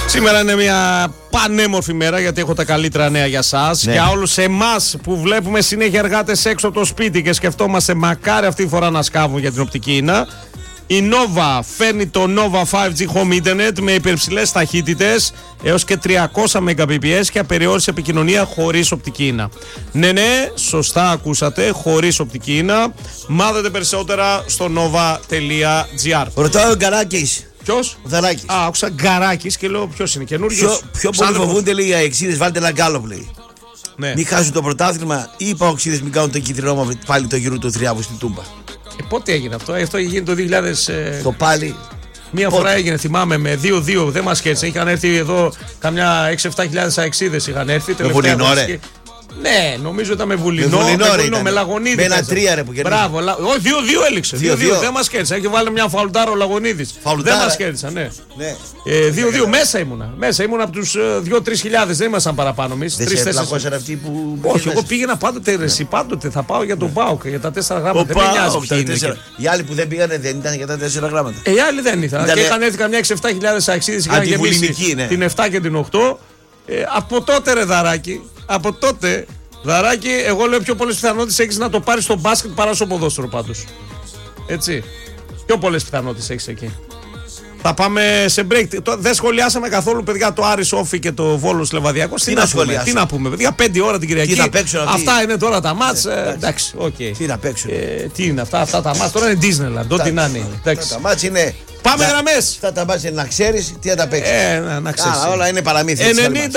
Σήμερα είναι μια πανέμορφη μέρα γιατί έχω τα καλύτερα νέα για σας. Για όλους εμάς που βλέπουμε συνέχεια εργάτες έξω από το σπίτι και σκεφτόμαστε μακάρι αυτή τη φορά να σκάβουν για την οπτική ίνα. Η Nova φέρνει το Nova 5G Home Internet με υπερψηλές ταχύτητες έως και 300 Mbps και απεριόριστη επικοινωνία χωρίς οπτική ίνα. Ναι, σωστά ακούσατε, χωρίς οπτική ίνα. Μάθετε περισσότερα στο nova.gr. Ρωτάω ο Γκαράκης. Ποιος? Ο Δαράκης. Άκουσα Γκαράκης και λέω ποιος είναι, καινούριος. Πιο πολύ φοβούνται, λέει, οι αεξίδες, βάλτε ένα γκάλωπ, λέει. Ναι. Μην χάσουν το πρωτάθλημα ή οι παοξίδες μην κάνουν το κυτρινό πάλι το γύρο του θριάβου στην Τούμπα. Πότε έγινε αυτό? Αυτό έγινε το 2000. Το πάλι. Μία φορά έγινε, θυμάμαι, με 2-2. Δεν μας κέρδισε. Είχαν έρθει εδώ καμιά 6-7 χιλιάδες αεξίδες. Είχαν έρθει. Με Βουλινό, ρε. Ναι, νομίζω ήταν με Βουλινό. Με Λαγωνίδη. Με ένα 3 ρε που κέρδισε. Μπράβο. Όχι, 2-2 έληξε. 2-2. Δεν μας κέρδισε. Έχει βάλει μια φαουλτάρα ο Λαγωνίδης. Δεν μας κέρδισαν, ναι. 2-2 μέσα ήμουνα. Μέσα ήμουνα από τους 2-3 χιλιάδες. Δεν ήμασταν παραπάνω εμείς. 3-4 αυτοί που. Όχι, εγώ πήγαινα πάντοτε ρεσί. Πάντοτε θα πάω για τον ΠΑΟΚ, για τα 4 γράμματα. Δεν με νοιάζει. Οι άλλοι που δεν πήγανε δεν ήταν για τα 4 γράμματα. Οι άλλοι δεν ήταν. Και είχαν έρθει καμιά 6-7 χιλιάδες αξίδες. Είχαν γεμίσει την 7 και την 8. Από τότε, ρε Δαράκη, από τότε. Δαράκη, εγώ λέω πιο πολλές πιθανότητες έχεις να το πάρεις στο μπάσκετ παρά στο ποδόσφαιρο πάντως. Έτσι. Πιο πολλές πιθανότητες έχεις εκεί. Θα πάμε σε break. Δεν σχολιάσαμε καθόλου, παιδιά, το Άρης Όφη και το Βόλος Λεβαδιακός. Τι να πούμε, παιδιά, 5 ώρα την Κυριακή. Αυτά είναι τώρα τα μάτς. Εντάξει, οκ. Τι να παίξουν. Τι είναι αυτά τα μάτς. Τώρα είναι Disneyland. Ό,τι να είναι. Τα μάτς είναι. Πάμε γραμμές. Αυτά τα μάτς είναι να ξέρεις τι θα τα παίξεις. Να ξέρεις. Όλα είναι παραμύθια.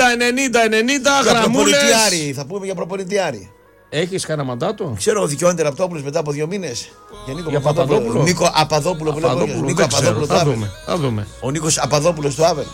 90 γραμμούλες. Θα πούμε για προπονητιάρη. Έχεις κανένα μαντάτο? Ξέρω, δικαιώνεται Ραπτόπουλος μετά από 2 μήνες. Για Παπαδόπουλο. Νίκο Απαδόπουλο που λέγω. Νίκο Απαδόπουλο του Άβελ. Θα δούμε. Ο Νίκος Απαδόπουλος του Άβελ.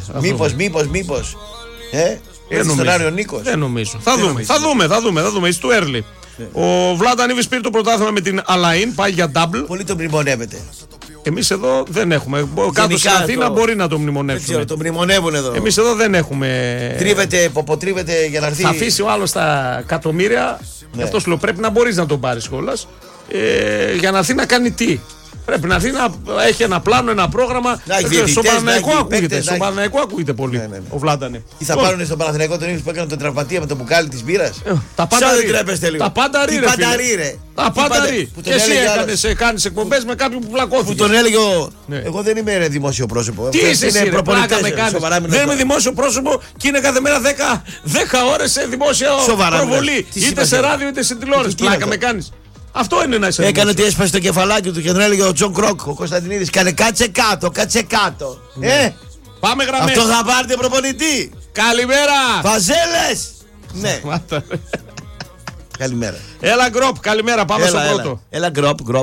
Μήπως. Έτσι στον Άριο Νίκος. Δεν νομίζω. Θα δούμε. It's too early. Ο Βλάταν Ήβης πήρε το πρωτάθλημα με την Αλαΐν. Πάει για double. Πολύ τον μνημονεύεται. Εμείς εδώ δεν έχουμε. Κάτω στην Αθήνα μπορεί να το μνημονεύσουν. Το μνημονεύουν εδώ. Εμείς εδώ δεν έχουμε. Ποποτρίβεται για να έρθει. Θα αφήσει ο άλλος τα εκατομμύρια. Αυτό σου λέω πρέπει να μπορείς να τον πάρεις κιόλας. Για να έρθει να κάνει τι. Πρέπει να έρθει να έχει ένα πλάνο, ένα πρόγραμμα. Στο Παναθηναϊκό ακούγεται πολύ. Ο Βλάτανε. Τι θα πάρουν στον Παναθηναϊκό τον Ήβης που έκανε τον τραυματία με το μπουκάλι της μπύρας. Τα πάντα ρί. Τα πάντα ρί. Και εσύ κάνεις εκπομπές με κάποιον που πλακώθηκε. Που τον έλεγε εγώ δεν είμαι δημόσιο πρόσωπο. Τι είσαι εσύ, πλάκα με κάνεις. Δεν είμαι δημόσιο πρόσωπο και είναι κάθε μέρα 10 ώρες σε δημόσια προβολή. Είτε σε ράδιο είτε σε τηλεόραση. Πλάκα με κάνεις. Αυτό είναι να είσαι. Έκανε ότι έσπασε το κεφαλάκι του και τον έλεγε ο Τζον Κρόκ, ο Κωνσταντινίδης. Κάνε κάτσε κάτω. Πάμε γραμμές. Αυτό θα πάρετε προπονητή. Καλημέρα. Βαζέλες. Ναι. Καλημέρα. Έλα γκροπ, καλημέρα. Πάμε στο πρώτο. Έλα γκροπ.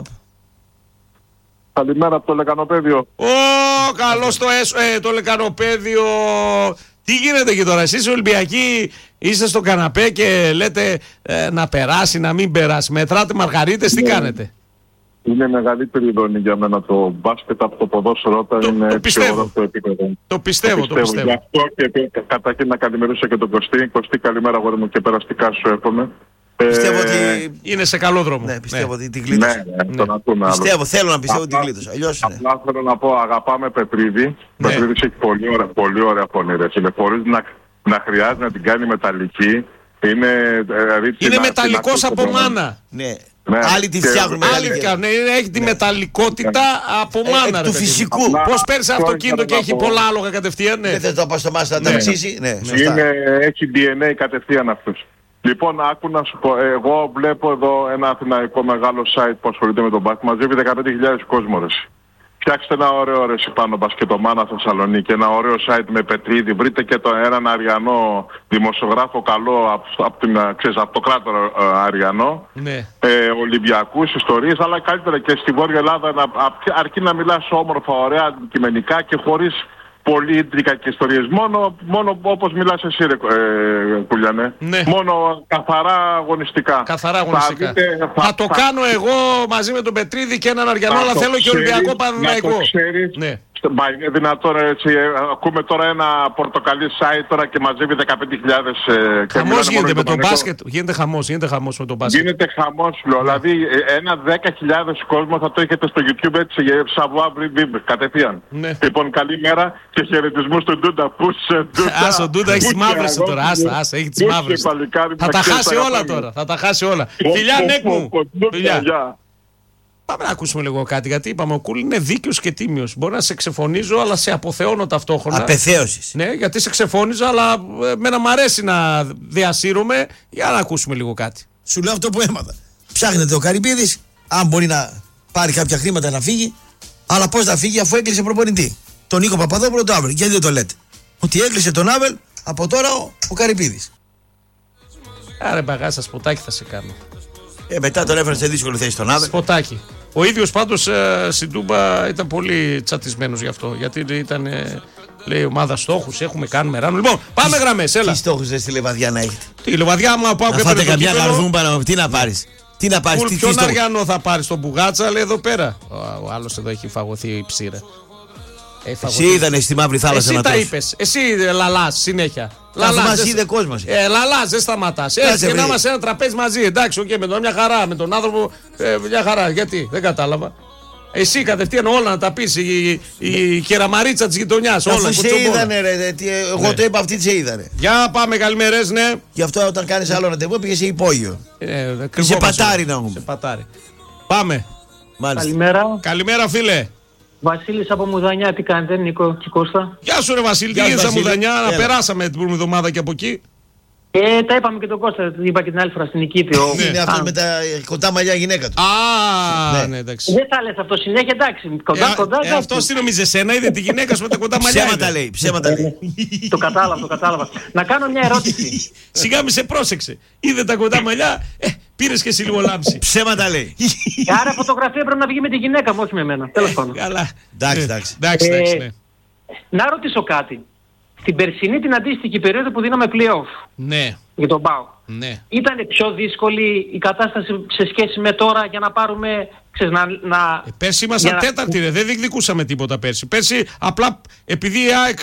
Καλημέρα από το Λεκανοπέδιο. Καλώς το Λεκανοπέδιο. Τι γίνεται εκεί τώρα, εσείς Ολυμπιακοί είστε στο καναπέ και λέτε να περάσει, να μην περάσει. Μετράτε μαργαρίτες, τι κάνετε? Είναι μεγαλύτερη ειδονή για μένα το μπάσκετ από το ποδόσφαιρο όταν είναι έτσι ώρα στο επίπεδο. Το πιστεύω. Γι' αυτό και καταρχήν να καλημερίσω και τον Κωστή. Κωστή, καλημέρα αγόρι μου και περαστικά σου εύχομαι. Πιστεύω ότι είναι σε καλό δρόμο. Ναι, πιστεύω ότι την κλείτωσα. Θέλω να πιστεύω ότι την κλείτωσα. Απλά θέλω να πω, αγαπάμε Πετρίδη. Πετρίδης έχει πολύ ωραία φωνή, ρε φίλε. Χωρίς να χρειάζεται να την κάνει μεταλλική. Είναι μεταλλικός από μάνα. Ναι. Άλλοι τη φτιάχνουμε. Έχει τη μεταλλικότητα από μάνα. Του φυσικού. Πώς παίρνει αυτοκίνητο και έχει πολλά άλογα κατευθείαν. Δεν θες να πας στο μάσο να τα ψήσει. Έχει DNA κατευθείαν αυτός. Λοιπόν, άκου να σου πω, εγώ βλέπω εδώ ένα αθηναϊκό μεγάλο site που ασχολείται με τον μπάσκετ, μαζεύει 15.000 κόσμο ρε. Φτιάξτε ένα ωραίο ρε πάνω μπασκετομάνα Θεσσαλονίκη, ένα ωραίο site με Πετρίδη, βρείτε και έναν Αριανό δημοσιογράφο καλό από το κράτορο Αριανό, Ολυμπιακούς, ιστορίες, αλλά καλύτερα και στη Βόρεια Ελλάδα αρκεί να μιλάς όμορφα, ωραία, αντικειμενικά και χωρίς πολύ ίντρικα και ιστορίες. Μόνο όπως μιλάς εσύ ρε Κουλιανέ. Ναι. Μόνο καθαρά αγωνιστικά. Θα το κάνω εγώ μαζί με τον Πετρίδη και έναν Αριανό, αλλά θέλω και Ολυμπιακό Παναθηναϊκό. Να το ξέρεις, Μα είναι δυνατόν έτσι, ακούμε τώρα ένα πορτοκαλί site τώρα και μαζεύει 15.000 χαμός γίνεται με τον μπάσκετ. Γίνεται χαμός με τον μπάσκετ. Γίνεται χαμός, λέω. Δηλαδή ένα 10.000 κόσμο θα το έχετε στο YouTube έτσι, σαβουά βρυδίμπ, κατευθείαν. Ναι. Λοιπόν, καλημέρα και χαιρετισμούς στον Ντούντα. Πούσε Ντούντα. Άσο, Ντούντα έχει τη μαύρεση τώρα. Άστα, έχει τη μαύρεση. Θα τα χάσει όλα τώρα. Θα τα χάσει όλα. Φιλιά, Νέκ μου. Φιλιά. Πάμε να ακούσουμε λίγο κάτι, γιατί είπαμε ο Κούλ είναι δίκαιος και τίμιος. Μπορεί να σε ξεφωνίζω, αλλά σε αποθεώνω ταυτόχρονα. Απεθέωσης. Ναι, γιατί σε ξεφώνιζα, αλλά εμένα μου αρέσει να διασύρωμαι. Για να ακούσουμε λίγο κάτι. Σου λέω αυτό που έμαθα. Ψάχνετε ο Καρυπίδης, αν μπορεί να πάρει κάποια χρήματα να φύγει, αλλά πώς να φύγει αφού έκλεισε προπονητή. Τον Νίκο Παπαδόπουλο, το Άβελ. Γιατί δεν το λέτε? Ότι έκλεισε τον Άβελ, από τώρα ο Καρυπίδης. Άρε μπαγάσα, σποτάκι θα σε κάνω. Μετά τον έφερε σε δύσκολη θέση τον Άβελ. Σποτάκι. Ο ίδιος πάντως στην Τούμπα ήταν πολύ τσατισμένος γι' αυτό. Γιατί ήταν, λέει, ομάδα στόχους, κάνουμε ράνο. Λοιπόν, πάμε γραμμές, έλα. Τι στόχους στη Λεβαδιά να έχετε? Τη Λεβαδιά, μου πάω και φάτε καμιά καρδούμπα, τι να πάρεις? Τι να πάρεις, τι ποιον Αριανό θα πάρεις, τον Μπουγάτσα, λέει εδώ πέρα. Ο άλλος εδώ έχει φαγωθεί η ψήρα. Εσύ ήταν στη Μαύρη Θάλασσα. Εσύ τα είπες. Εσύ λαλάς συνέχεια. Λαλάς, είδε κόσμος. Λαλάς, δεν σταματάς. Έτσι και να είμαστε ένα τραπέζι μαζί. Εντάξει, με τον μια χαρά, με τον άνθρωπο μια χαρά. Γιατί, δεν κατάλαβα. Εσύ κατευθείαν όλα να τα πεις. Η κεραμαρίτσα της γειτονιάς. Όλα. Σε είδανε, ρε. Εγώ το είπα, αυτοί σε είδανε. Για πάμε, καλημέρες, ναι. Γι' αυτό όταν κάνεις άλλο ραντεβού πήγες σε υπόγειο. Σε πατάρι να μου. Σε πατάρι. Πάμε. Καλημέρα, φίλε. Βασίλης από Μουδανιά, τι κάνετε, Νίκο και Κώστα? Γεια σου, ρε Βασίλη, τι γίνεσαι από Μουδανιά, να περάσαμε την προηγούμενη εβδομάδα και από εκεί. Τα είπαμε και τον Κώστα, το είπα και την άλλη φορά στην Νικήτιο. Είναι αυτό με τα κοντά μαλλιά γυναίκα του. Ναι, εντάξει. Δεν θα λες αυτό συνέχεια, εντάξει. Κοντά. Αυτό τι νομίζεις, εσένα είδε τη γυναίκα σου με τα κοντά μαλλιά? Ψέματα λέει. Το κατάλαβα. Να κάνω μια ερώτηση. Σιγά μη σε πρόσεξε. Είδε τα κοντά μαλλιά, πήρες και εσύ λίγο λάμψη. Ψέματα λέει. Άρα φωτογραφία πρέπει να βγει με τη γυναίκα μου, όχι με εμένα. Τέλος πάντων. Καλά. Εντάξει. Να ρωτήσω κάτι. Στην περσινή την αντίστοιχη περίοδο που δίναμε play-off. Ναι. Για τον ΠΑΟΚ. Ναι. Ήταν πιο δύσκολη η κατάσταση σε σχέση με τώρα για να πάρουμε. Ξέρεις, πέρσι ήμασταν τέταρτη, δεν διεκδικούσαμε τίποτα πέρσι. Πέρσι απλά επειδή η ΑΕΚ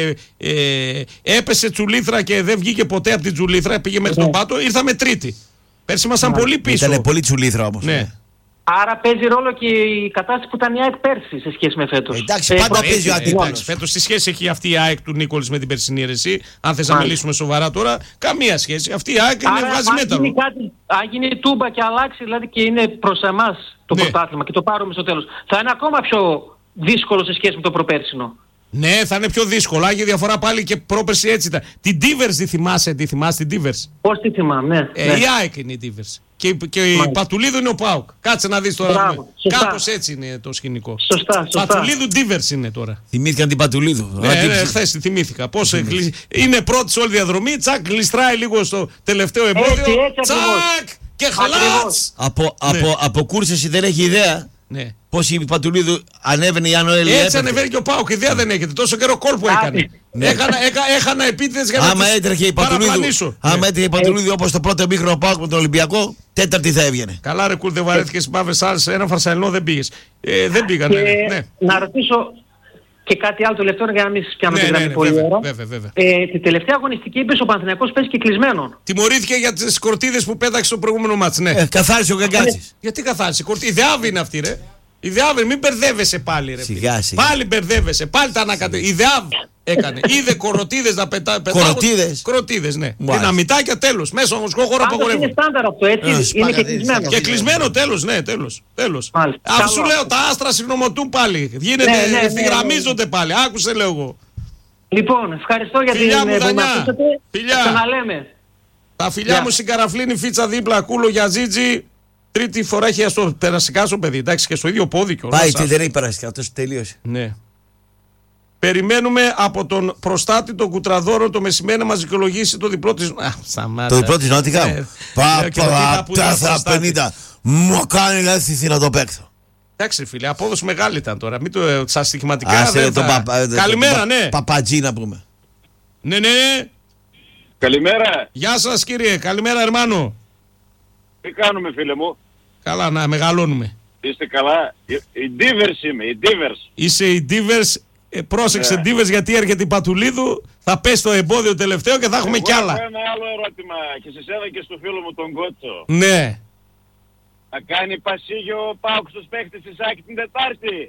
έπεσε τσουλήθρα και δεν βγήκε ποτέ από την τσουλήθρα, πήγε μέχρι τον πάτο, ήρθαμε τρίτη. Πέρσι ήμασταν πολύ πίσω. Ήταν πολύ τσουλήθρα όμως. Ναι. Άρα παίζει ρόλο και η κατάσταση που ήταν η ΑΕΚ πέρσι σε σχέση με φέτος. Εντάξει, πάντα παίζει ο αντίπαλος. Φέτος τι σχέση έχει αυτή η ΑΕΚ του Νίκολης με την περσινή αίρεση? Αν θες να μιλήσουμε σοβαρά τώρα, καμία σχέση. Αυτή η ΑΕΚ είναι βγάζει μέταλλο. Αν γίνει Τούμπα και αλλάξει, δηλαδή και είναι προς εμάς το πρωτάθλημα και το πάρουμε στο τέλος, θα είναι ακόμα πιο δύσκολο σε σχέση με το προπέρσινο. Ναι, θα είναι πιο δύσκολο. Άγια διαφορά πάλι και πρόπερση έτσι ήταν. Την Τίβερς τη θυμάσαι την Τίβερς? Πώς τη θυμάμαι, ναι. Η ΑΕΚ είναι η Τίβερς. Και η Πατουλίδου είναι ο ΠΑΟΚ. Κάτσε να δεις τώρα. Κάπως έτσι είναι το σκηνικό. Σωστά. Πατουλίδου Τίβερς είναι τώρα. Θυμήθηκαν την Πατουλίδου. Ναι, χθες τη θυμήθηκα. Πώς είναι πρώτη σε όλη τη διαδρομή. Τσακ, γλιστράει λίγο στο τελευταίο εμπόδιο. Τσακ και χλάτς. Από κούρσες δεν έχει ιδέα. Ναι. Πώς η Πατουλίδου ανέβαινε η Ανώελη. Έτσι ανεβαίνει και ο ΠΑΟΚ. Ιδέα δεν έχετε. Τόσο καιρό κόλπο έκανε. Έχανα επίτηδες για να άμα έτρεχε η Πατουλίδου όπως το πρώτο εμίχρονο ΠΑΟΚ με τον Ολυμπιακό, τέταρτη θα έβγαινε. Καλά, ρε Κούλ, δεν βαρέθηκες μαύρες άλλες. Ένα φαρσαλινό δεν πήγες. Δεν πήγαν. Να ρωτήσω και κάτι άλλο τελευταίο για να μην πιάνω τη γραμμή πολύ ώρα. Τη τελευταία αγωνιστική είπες ο Παναθηναϊκός παίζει και κλεισμένον. Τιμωρήθηκε για τις κορτίδες που πέταξε στο προηγούμενο μάτς. Ναι. Καθάρισε ο Γκαγκάτσης. Γιατί καθάρισε? Η ΔΕΑΒ είναι αυτή, ρε. Η ΔΕΑΒ, μην μπερδεύεσαι πάλι, ρε. Σιγά. Πάλι μπερδεύεσαι. Πάλι τα ανακατεύει. Η ΔΕΑΒ έκανε. Είδε κοροτίδες να πετάγουν. Κοροτίδες, ναι. Δυναμητάκια, τέλος. Μέσα όμως χώρο απαγορεύουν. Είναι στάνταρ αυτό, έτσι. Είναι και κλεισμένο. Και κλεισμένο, τέλος, ναι, τέλος. Αφού σου λέω τα άστρα συνομωτούν πάλι. Ευθυγραμμίζονται πάλι. Άκουσε, λέω εγώ. Λοιπόν, ευχαριστώ για την Μουδανιά. Φιλιά. Ξαναλέμε. Τα φιλιά μου στην Καραφλίνη, Φίτσα δίπλα, Κούλο για Ζίτζι. Τρίτη φορά έχει στο περαστικά στο παιδί, εντάξει, και στο ίδιο πόδι κιόλας. Πάει, δεν έχει περαστικά, αυτό τελείωσε. Ναι. Περιμένουμε από τον προστάτη τον Κουτραδόρο το μεσημέρι να μας δικαιολογήσει το διπλό της. Το διπλό της νότικα μου. Παπα, 50. Μου κάνει λάθη να το παίξω. Εντάξει, φίλε, απόδοση μεγάλη ήταν τώρα. Μην το σαν στοιχηματικά. Καλημέρα, ναι. Παπατζή να πούμε. Ναι. Καλημέρα. Γεια σας, κύριε. Καλημέρα, Ερμάνο. Τι κάνουμε, φίλε μου? Καλά, να μεγαλώνουμε. Είστε καλά? Η Divers είμαι, η Divers. Είσαι η Divers Πρόσεξε Ντίβες, γιατί έρχεται η Πατουλίδου. Θα πέσει το εμπόδιο τελευταίο και θα έχουμε κι άλλα. Έχω ένα άλλο ερώτημα και σε σένα και στο φίλο μου τον Κότσο. Ναι. Θα κάνει πασίγιο ο ΠΑΟΚ στους παίχτες της ΑΕΚ την Τετάρτη.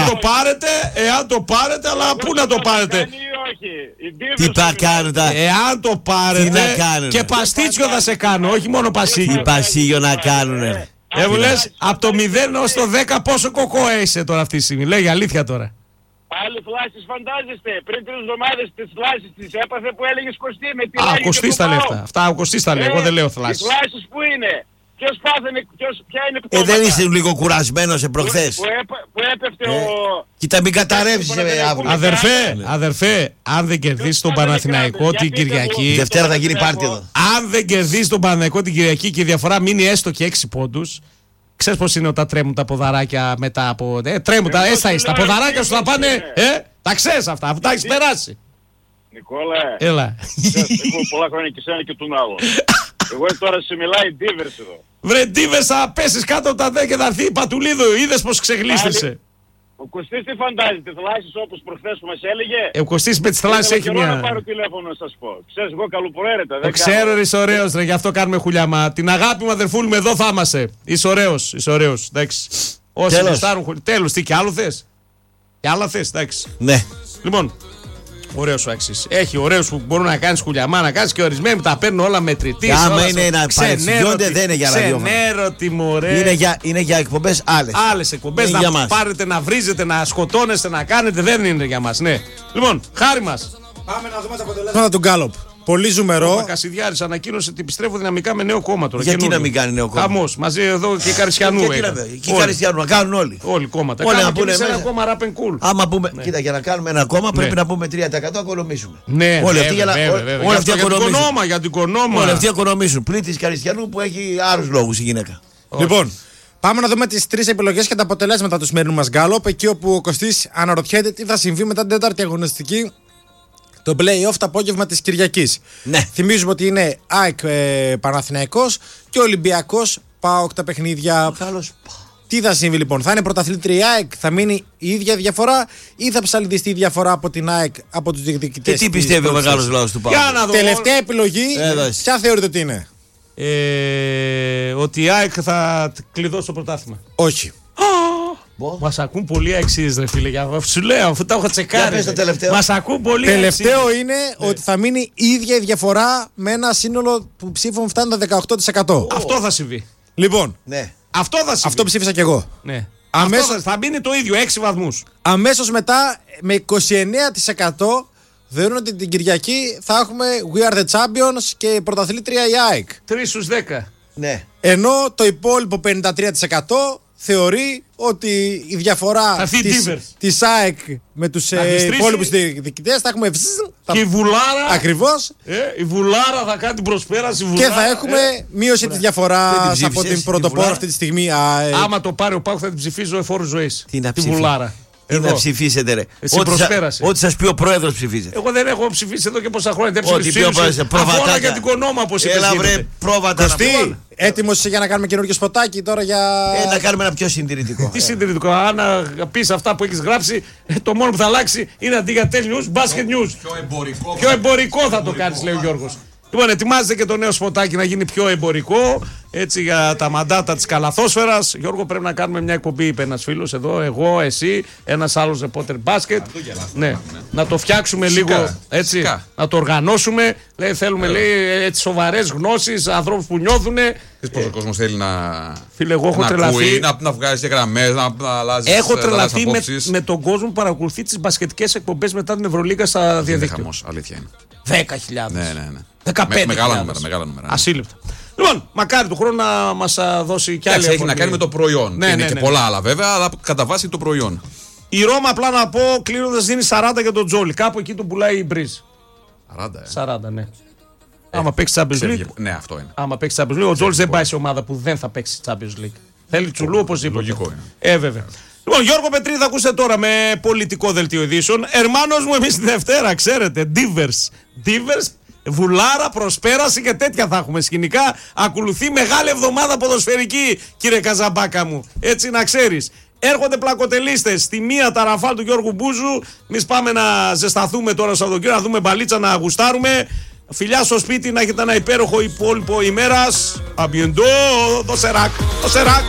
Εάν το πάρετε, αλλά πού να το πάρετε. Τι θα κάνουν τα... Εάν το πάρετε, και παστίτσιο θα σε κάνω, όχι μόνο πασίγιο. Τι πασίγιο να κάνουνε. Μου λες, από το 0 ως το 10 πόσο κοκό είσαι τώρα αυτή τη στιγμή. Λέγει αλήθεια τώρα. Πάλι θλάσσης φαντάζεστε. Πριν 3 εβδομάδες τις θλάσσης τις έπαθε που έλεγες Κωστή με τη Α, ο Κωστής τα λέει αυτά. Αυτά ο Κωστής τα λέει, εγώ δεν λέω θλάσσης. Οι θλάσσης που είναι. Ποιος πάθαινε, ποια είναι πτώματα. Δεν είσαι λίγο κουρασμένος προχθές. Που έπεφτε ο... Κοίτα μην καταρρεύσεις αύριο. Αδερφέ, αν δεν κερδίσει τον Παναθηναϊκό την Κυριακή. Δευτέρα θα γίνει πάρτι εδώ. Αν δεν κερδίσει τον Παναθηναϊκό την Κυριακή και η διαφορά μείνει έστω και 6 πόντους. Ξέρεις πως είναι όταν τρέμουν τα ποδαράκια μετά από... τρέμουν τα τα ποδαράκια σου θα πάνε... τα ξέρεις αυτά, αφού τα έχεις περάσει. Νικόλα, έλα. Έχω πολλά χρόνια και σένα και τον άλλο. Εγώ τώρα σε μιλάει Ντίβερς εδώ. Βρε Ντίβερς, θα πέσεις κάτω από τα 10 και θα έρθει η Πατουλίδου. Είδες πως ξεγλίστησε. Ο Κωστής τι φαντάζεται, θλάσσης όπως προχθές που μας έλεγε. Ο Κωστής με τις θλάσσης έχει μια... να πάρω τηλέφωνο να σας πω. Ξέρεις, εγώ καλοπροαίρετα. Το ξέρω, είσαι ωραίος ρε, γι' αυτό κάνουμε χουλιάμα. Την αγάπη μου αδερφούλη μου εδώ θα είμαστε. Είσαι ωραίος, εντάξει. Όσοι γουστάρουν χουλιάμα. Τέλος, τι κι άλλο θες. Κι άλλα θες, εντάξει. Ναι. Λοιπόν, ωραίος ο Άξης. Έχει ωραίους που μπορούν να κάνεις χουλιαμά, να κάνεις και ορισμένοι τα παίρνουν όλα μετρητής. Άμα είναι να παρεξηγιόνται δεν είναι για ραδιόφωνο. Ξενέρωτη μωρέ. Είναι για εκπομπές άλλες. Άλλες εκπομπές να πάρετε, να βρίζετε, να σκοτώνεστε, να κάνετε, δεν είναι για μας. Ναι. Λοιπόν, χάρη μας. Πάμε να δούμε τα αποτελέσματα του Γκάλοπ. Πολύ ζουμερό. Ο Κασιδιάρης ανακοίνωσε ότι επιστρέφω δυναμικά με νέο κόμμα τώρα. Γιατί να μην κάνει νέο κόμμα. Χαμός, μαζί εδώ και Καρισιανού. Και Καρισιανού, να κάνουν όλοι. Όλοι κόμματα. Όλοι να πούμε ένα κόμμα rap and cool. Άμα πούμε, κοίτα, για να κάνουμε ένα κόμμα πρέπει να πούμε 3% να οικονομήσουμε. Ναι, όλοι αυτοί για την οικονόμα. Όλοι αυτοί οικονομήσουν. Πλην της Καρισιανού που έχει άλλους λόγους η γυναίκα. Λοιπόν, πάμε να δούμε τις 3 επιλογές και τα αποτελέσματα του σημερινού μας Γκάλοπ. Εκεί όπου ο Κωστής αναρωτιέται τι θα συμβεί μετά την τέταρτη αγωνιστική. Το play-off το απόγευμα της Κυριακής. Ναι. Θυμίζουμε ότι είναι ΑΕΚ Παναθηναϊκός και Ολυμπιακός ΠΑΟΚ τα παιχνίδια. Καλώς. Τι θα συμβεί λοιπόν, θα είναι πρωταθλήτρια η ΑΕΚ, θα μείνει η ίδια διαφορά ή θα ψαλιδιστεί η διαφορά από την ΑΕΚ, από τους διεκδικητές. Και τι πιστεύει ο μεγάλος λαός του ΠΑΟΚ. Τελευταία επιλογή, ποια θεωρείτε ότι είναι. Ότι η ΑΕΚ θα κλειδώσει το πρωτάθλημα. Όχι. Μας ακούν πολλοί αεξίδες ρε φίλε, σου λέω αφού τα έχω τσεκάρει. Μας ακούν πολλοί αεξίδες. Τελευταίο είναι ότι θα μείνει η ίδια η διαφορά με ένα σύνολο που ψήφων φτάνει τα 18%. Αυτό θα συμβεί. Λοιπόν, ναι. Αυτό θα συμβεί. Αυτό ψήφισα κι εγώ. Ναι. Αμέσως θα μείνει το ίδιο, 6 βαθμούς. Αμέσως μετά με 29% θεωρούν ότι την Κυριακή θα έχουμε We are the champions και πρωταθλήτρια η ΑΕΚ. 3 στους 10. Ναι. Ενώ το υπόλοιπο 53% θεωρεί ότι η διαφορά της ΑΕΚ με τους υπόλοιπους διεκδικητές θα έχουμε και η Βουλάρα. Ακριβώς. Η Βουλάρα θα κάνει την προσπέραση. Και θα έχουμε μείωση της διαφοράς από την πρωτοπόρο αυτή τη στιγμή. Άμα το πάρει ο ΠΑΟΚ θα την ψηφίζει εφόρου ζωής. Τη Βουλάρα. Τι να ψηφίσετε, ρε. Ό,τι σας πει ο πρόεδρος ψηφίζετε. Εγώ δεν έχω ψηφίσει εδώ και πόσα χρόνια. Δεν ψηφίσω. Αγώνα για την κονόμα, όπως είπε. Έλα βρε, πρόβατα. Κωστή, έτοιμος για να κάνουμε καινούργιο σποτάκι τώρα για. Να κάνουμε ένα πιο συντηρητικό. Τι συντηρητικό. Αν πεις αυτά που έχεις γράψει, το μόνο που θα αλλάξει είναι αντί για tel news, basket news. Πιο εμπορικό θα το κάνεις, λέει ο Γιώργος. Λοιπόν, ετοιμάζεται και το νέο σποτάκι να γίνει πιο εμπορικό, έτσι για τα μαντάτα της καλαθόσφαιρας. Γιώργο, πρέπει να κάνουμε μια εκπομπή, είπε ένας φίλος εδώ, εγώ, εσύ, ένας άλλος ρεπόρτερ μπάσκετ. Ναι. Να το φτιάξουμε λίγο, έτσι, να το οργανώσουμε. Λέει, θέλουμε, λέει, έτσι σοβαρές γνώσεις, ανθρώπους που νιώθουνε. Θες πως ο κόσμος θέλει να, φίλε, εγώ έχω τρελαθεί. Να βγάζει και γραμμές, να αλλάζει. Έχω τρελαθεί με τον κόσμο που παρακολουθεί τις μπασκετικές εκπομπές μετά την Ευρωλίγα στα διαδίκτυα. Χαμός, αλήθεια είναι. 10.000. Ναι. 15.000. Μεγάλα νούμερα. Ασύλληπτα. Λοιπόν, μακάρι του χρόνου να μας δώσει κι άλλη. Έχει να κάνει με το προϊόν. Είναι και πολλά άλλα βέβαια, αλλά κατά βάση το προϊόν. Η Ρώμα, απλά να πω, κλείνοντας, δίνει 40 για τον Τζόλι. Κάπου εκεί τον πουλάει η Μπριζ. 40, ναι. Άμα παίξει Champions League. Ναι, αυτό είναι. Άμα παίξει Champions League, ο Τζόλι δεν πάει σε ομάδα που δεν θα παίξει Champions League. Θέλει τσουλού οπωσδήποτε. Λογικό είναι. Βέβαια. Λοιπόν, Γιώργο Πετρίδη, θα ακούσετε τώρα με πολιτικό δελτίο ειδήσεων. Ερμάνος μου, εμείς τη Δευτέρα, ξέρετε. Divers. Βουλάρα, προσπέραση και τέτοια θα έχουμε σκηνικά. Ακολουθεί μεγάλη εβδομάδα ποδοσφαιρική, κύριε Καζαμπάκα μου. Έτσι να ξέρεις. Έρχονται πλακοτελίστες στη μία τα Ραφάλ του Γιώργου Μπούζου. Εμείς πάμε να ζεσταθούμε τώρα στο Σαββατοκύριακο, να δούμε μπαλίτσα, να γουστάρουμε. Φιλιά στο σπίτι, να έχετε ένα υπέροχο υπόλοιπο ημέρας. Αμπιεντό, δώσε ρακ, δώσε ρακ.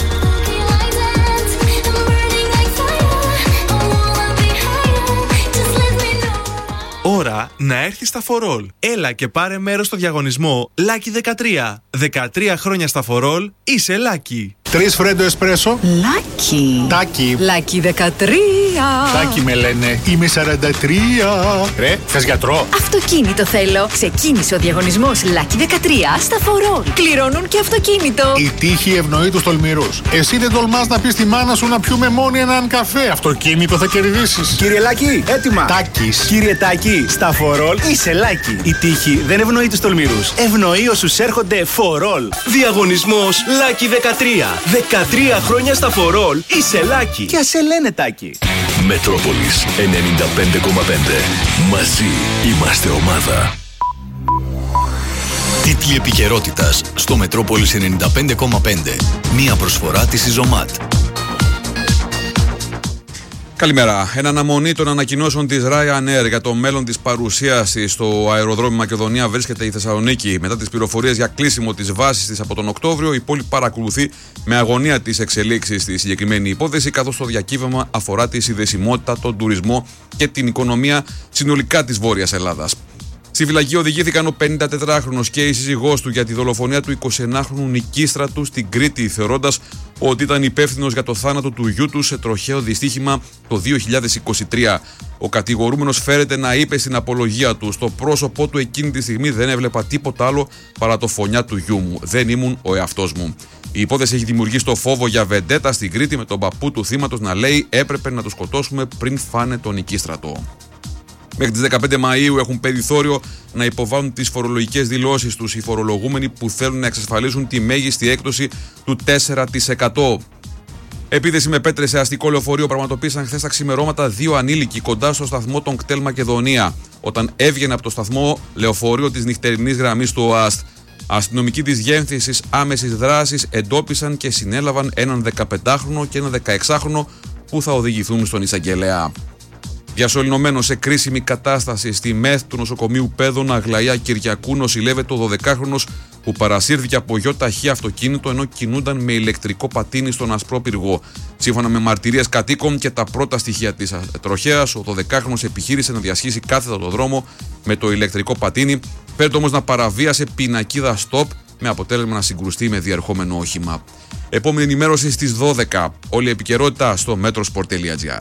Ώρα να έρθεις στα For All. Έλα και πάρε μέρος στο διαγωνισμό Lucky 13. 13 χρόνια στα For All, είσαι Lucky. 3 φρέντο εσπρέσο. Lucky. Τάκι. Lucky 13. Τάκι με λένε. Είμαι 43. Ρε, θες γιατρό? Αυτοκίνητο θέλω. Ξεκίνησε ο διαγωνισμός Lucky 13 στα For All. Κληρώνουν και αυτοκίνητο. Η τύχη ευνοεί τους τολμηρούς. Εσύ δεν τολμάς να πεις στη μάνα σου να πιούμε μόνοι έναν καφέ. Αυτοκίνητο θα κερδίσεις. Κύριε Λάκη, έτοιμα. Τάκης. Κύριε Τάκη, στα For All είσαι Lucky. Η τύχη δεν ευνοεί τους τολμηρούς. Ευνοεί όσους έρχονται For All. Διαγωνισμός Lucky 13. 13 χρόνια στα For All, είσαι Lucky. Και ας σε λένε Τάκη. Μετρόπολης 95,5. Μαζί είμαστε ομάδα. Τίτλοι επικαιρότητας στο Μετρόπολης 95,5. Μία προσφορά της Ιζωμάτ. Καλημέρα. Εν αναμονή των ανακοινώσεων της Ryanair για το μέλλον της παρουσίας της στο αεροδρόμιο Μακεδονία βρίσκεται η Θεσσαλονίκη. Μετά τις πληροφορίες για κλείσιμο της βάσης της από τον Οκτώβριο, η πόλη παρακολουθεί με αγωνία τις εξελίξεις στη συγκεκριμένη υπόθεση, καθώς το διακύβευμα αφορά τη συνδεσιμότητα, τον τουρισμό και την οικονομία συνολικά της Βόρειας Ελλάδας. Στη φυλακή οδηγήθηκαν ο 54χρονος και η σύζυγός του για τη δολοφονία του 21χρονου Νικίστρατου στην Κρήτη, θεωρώντας ότι ήταν υπεύθυνος για το θάνατο του γιού του σε τροχαίο δυστύχημα το 2023. Ο κατηγορούμενος φέρεται να είπε στην απολογία του: «Στο πρόσωπό του εκείνη τη στιγμή δεν έβλεπα τίποτα άλλο παρά το φωνιά του γιού μου. Δεν ήμουν ο εαυτός μου». Η υπόθεση έχει δημιουργήσει το φόβο για βεντέτα στην Κρήτη, με τον παππού του θύματος να λέει: «Έπρεπε να το σκοτώσουμε πριν φάνε τον Νικίστρατο». Μέχρι τις 15 Μαΐου έχουν περιθώριο να υποβάλουν τις φορολογικές δηλώσεις τους οι φορολογούμενοι που θέλουν να εξασφαλίσουν τη μέγιστη έκπτωση του 4%. Επίθεση με πέτρες σε αστικό λεωφορείο πραγματοποίησαν χθες τα ξημερώματα 2 ανήλικοι κοντά στο σταθμό των ΚΤΕΛ Μακεδονία, όταν έβγαινε από το σταθμό λεωφορείο της νυχτερινής γραμμής του ΟΑΣΤ. Αστυνομικοί της Διεύθυνσης Άμεσης Δράσης εντόπισαν και συνέλαβαν έναν 15χρονο και έναν 16χρονο που θα οδηγηθούν στον εισαγγελέα. Διασωληνωμένο σε κρίσιμη κατάσταση στη ΜΕΘ του νοσοκομείου Πέδων Αγλαία Κυριακού νοσηλεύεται ο 12χρονος που παρασύρθηκε από γιο ταχύ αυτοκίνητο ενώ κινούνταν με ηλεκτρικό πατίνι στον ασπρό πυργό. Σύμφωνα με μαρτυρίες κατοίκων και τα πρώτα στοιχεία της τροχέας, ο 12χρονος επιχείρησε να διασχίσει κάθετα το δρόμο με το ηλεκτρικό πατίνι, φέρεται όμως να παραβίασε πινακίδα stop με αποτέλεσμα να συγκρουστεί με διερχόμενο όχημα. Επόμενη ενημέρωση στις 12. Όλη η επικαιρότητα στο metrosport.gr.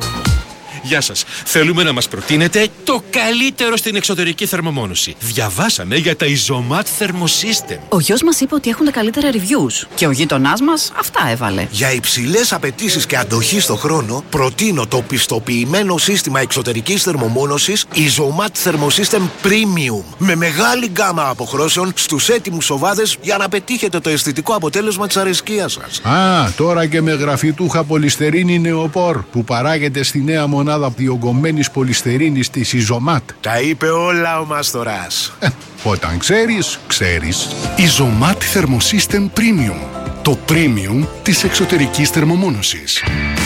Γεια σας. Θέλουμε να μας προτείνετε το καλύτερο στην εξωτερική θερμομόνωση. Διαβάσαμε για τα Izomat Thermosystem. Ο γιος μας είπε ότι έχουν τα καλύτερα reviews. Και ο γείτονάς μας αυτά έβαλε. Για υψηλές απαιτήσεις και αντοχή στο χρόνο, προτείνω το πιστοποιημένο σύστημα εξωτερικής θερμομόνωσης Izomat Thermosystem Premium. Με μεγάλη γκάμα αποχρώσεων στους έτοιμους σοβάδες για να πετύχετε το αισθητικό αποτέλεσμα της αρεσκίας σας. Τώρα και με γραφιτούχα πολυστερίνη νεοπόρ που παράγεται στη νέα μονάδα διογκωμένης πολυστερίνης της Izomat. Τα είπε όλα ο Μάστορας. Όταν ξέρεις, ξέρεις. Izomat Thermosystem Premium. Το premium της εξωτερικής θερμομόνωσης.